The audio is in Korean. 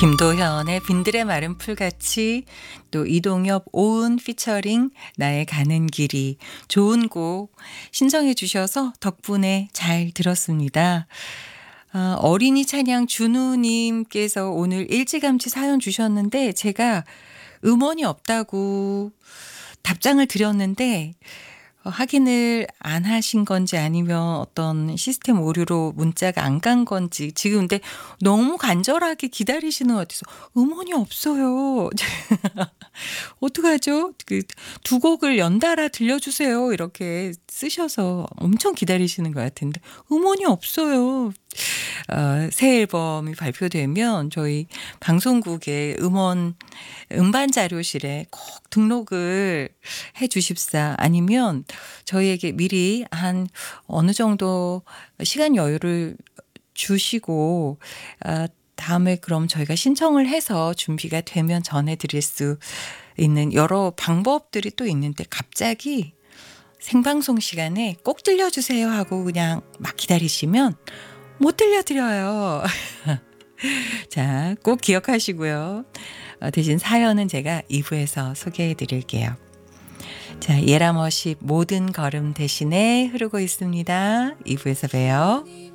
김도현의 빈들의 마른 풀같이, 또 이동엽 오은 피처링 나의 가는 길이, 좋은 곡 신청해 주셔서 덕분에 잘 들었습니다. 어린이 찬양 준우님께서 오늘 일찌감치 사연 주셨는데 제가 음원이 없다고 답장을 드렸는데 확인을 안 하신 건지 아니면 어떤 시스템 오류로 문자가 안 간 건지 지금 근데 너무 간절하게 기다리시는 것 같아서 음원이 없어요. 어떡하죠? 그 두 곡을 연달아 들려주세요. 이렇게 쓰셔서 엄청 기다리시는 것 같은데 음원이 없어요. 새 앨범이 발표되면 저희 방송국의 음반 자료실에 꼭 등록을 해 주십사. 아니면 저희에게 미리 한 어느 정도 시간 여유를 주시고 다음에 그럼 저희가 신청을 해서 준비가 되면 전해 드릴 수 있는 여러 방법들이 또 있는데 갑자기 생방송 시간에 꼭 들려주세요 하고 그냥 막 기다리시면 못 들려드려요. 자, 꼭 기억하시고요. 대신 사연은 제가 2부에서 소개해 드릴게요. 자, 예라머십 모든 걸음 대신에 흐르고 있습니다. 2부에서 봬요.